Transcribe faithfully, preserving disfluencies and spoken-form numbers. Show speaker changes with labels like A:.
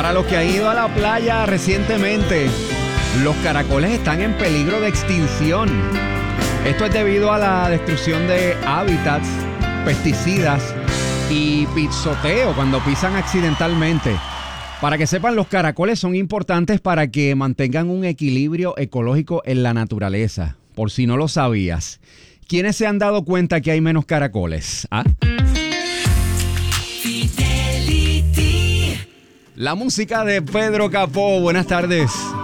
A: Para los que han ido a la playa recientemente, los caracoles están en peligro de extinción. Esto es debido a la destrucción de hábitats, pesticidas y pisoteo cuando pisan accidentalmente. Para que sepan, los caracoles son importantes para que mantengan un equilibrio ecológico en la naturaleza. Por si no lo sabías. ¿Quiénes se han dado cuenta que hay menos caracoles? ¿Ah? La música de Pedro Capó. Buenas tardes.